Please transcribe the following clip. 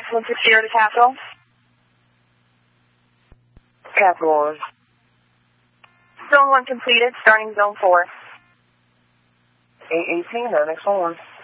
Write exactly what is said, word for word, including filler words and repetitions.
one six zero to Capital. Capital one. Zone one completed, starting zone four. eight eighteen, our next one.